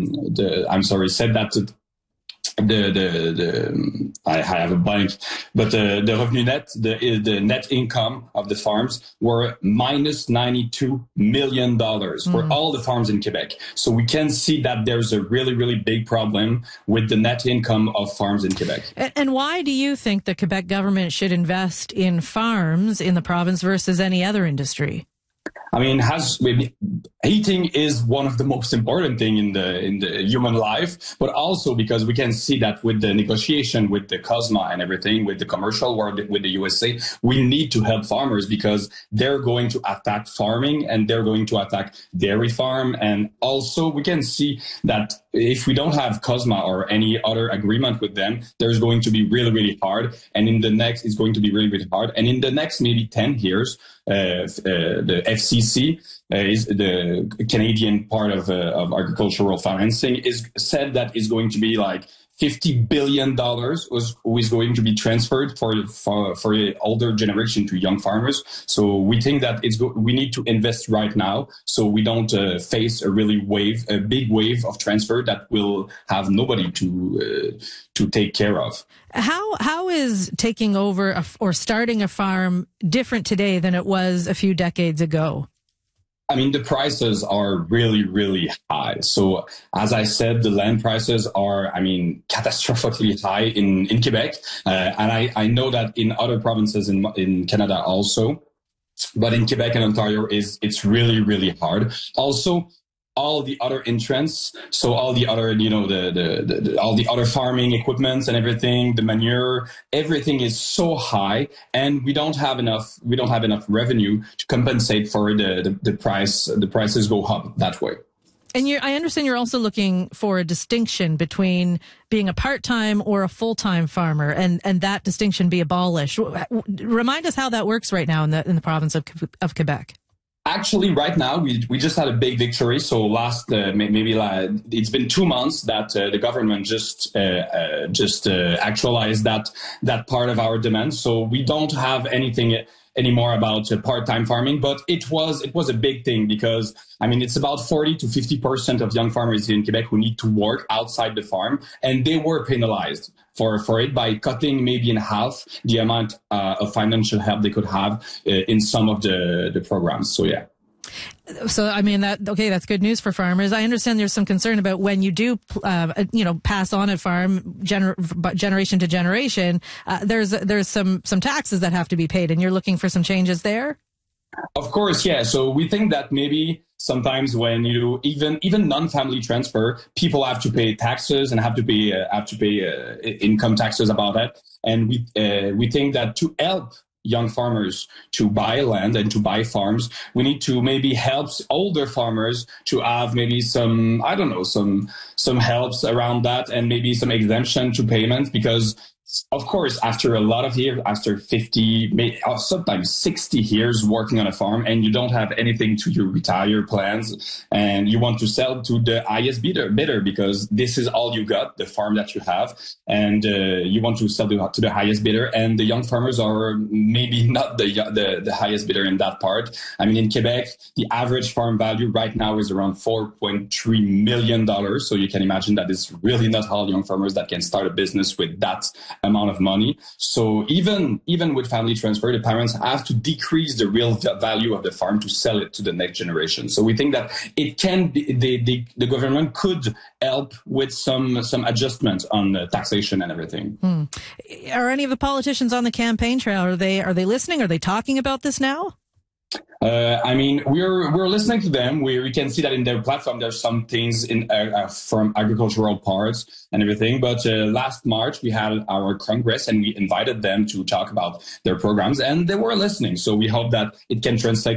said that I have a blank, but the revenu net, the net income of the farms were minus $92 million for all the farms in Quebec. So we can see that there's a really, really big problem with the net income of farms in Quebec. And why do you think the Quebec government should invest in farms in the province versus any other industry? I mean, eating is one of the most important thing in the human life, but also because we can see that with the negotiation with the COSMA and everything, with the commercial world, with the USA, we need to help farmers because they're going to attack farming and they're going to attack dairy farm. And also we can see that if we don't have COSMA or any other agreement with them, there's going to be really, really hard. And it's going to be really, really hard. And in the next maybe 10 years, the FCC is the Canadian part of agricultural financing is said that is going to be like $50 billion is going to be transferred for the older generation to young farmers. So we think that we need to invest right now so we don't face a big wave of transfer that will have nobody to take care of. How is taking over or starting a farm different today than it was a few decades ago? I mean, the prices are really, really high. So as I said, the land prices are, catastrophically high in Quebec. And I know that in other provinces in Canada also. But in Quebec and Ontario, it's really, really hard. Also, all the other entrants, so all the other, all the other farming equipments and everything, the manure, everything is so high, and we don't have enough revenue to compensate for the price. The prices go up that way. And I understand you're also looking for a distinction between being a part-time or a full-time farmer, and that distinction be abolished. Remind us how that works right now in the province of Quebec. Actually, right now, we just had a big victory. So it's been 2 months that the government just actualized that part of our demand. So we don't have anything anymore about part-time farming, but it was a big thing because, it's about 40 to 50% of young farmers in Quebec who need to work outside the farm, and they were penalized for it by cutting maybe in half the amount of financial help they could have in some of the programs. So, yeah. So, that's good news for farmers. I understand there's some concern about when you do, pass on a farm generation to generation. There's some taxes that have to be paid, and you're looking for some changes there. Of course, yeah. So we think that maybe sometimes when you even non-family transfer, people have to pay taxes and have to pay income taxes about that. And we think that to help young farmers to buy land and to buy farms, we need to maybe help older farmers to have maybe some helps around that and maybe some exemption to payments because, of course, after a lot of years, after 50, sometimes 60 years working on a farm, and you don't have anything to your retire plans, and you want to sell to the highest bidder because this is all you got, the farm that you have, and you want to sell to the highest bidder, and the young farmers are maybe not the highest bidder in that part. In Quebec, the average farm value right now is around $4.3 million, so you can imagine that it's really not all young farmers that can start a business with that amount of money. So even with family transfer, the parents have to decrease the real value of the farm to sell it to the next generation. So we think that it can be, the government could help with some adjustments on taxation and everything. Are any of the politicians on the campaign trail, are they listening? Are they talking about this now? We're listening to them. We can see that in their platform, there's some things from agricultural parts and everything. But last March, we had our Congress and we invited them to talk about their programs, and they were listening. So we hope that it can translate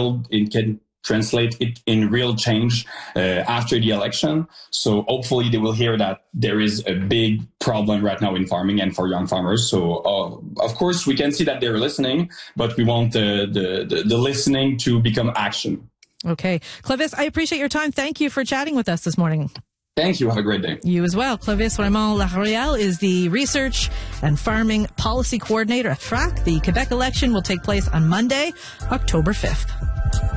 in real change after the election. So hopefully they will hear that there is a big problem right now in farming and for young farmers. So of course we can see that they're listening, but we want the listening to become action. Okay. Clovis, I appreciate your time. Thank you for chatting with us this morning. Thank you. Have a great day. You as well. Clovis Raymond Laroyale is the Research and Farming Policy Coordinator at FRAC. The Quebec election will take place on Monday, October 5th.